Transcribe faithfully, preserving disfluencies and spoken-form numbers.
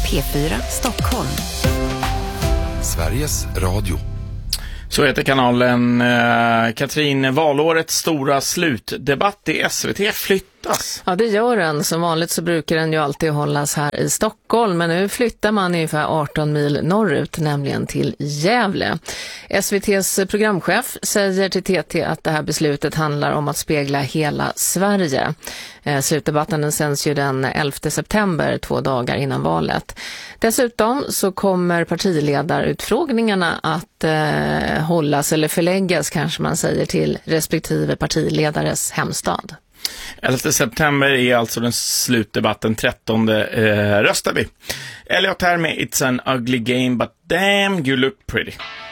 P fyra Stockholm. Sveriges Radio. Så heter kanalen. eh, Katrin, valårets stora slutdebatt i S V T flyttas. Ja, det gör den. Som vanligt så brukar den ju alltid hållas här i Stockholm, men nu flyttar man ungefär arton mil norrut, nämligen till Gävle. S V T:s programchef säger till T T att det här beslutet handlar om att spegla hela Sverige. Eh, slutdebatten den sänds ju den elfte september, två dagar innan valet. Dessutom så kommer partiledarutfrågningarna att eh, hållas eller förläggas, kanske man säger, till respektive partiledares hemstad. elfte september är alltså den slutdebatten. trettonde eh, röstar vi. Elliot här med It's an ugly game but damn you look pretty.